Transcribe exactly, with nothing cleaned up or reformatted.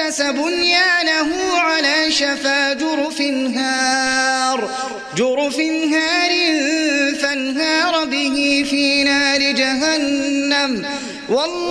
أسس بنيانه على شفا جرف هار جرف هار فانهار به في نار جهنم والله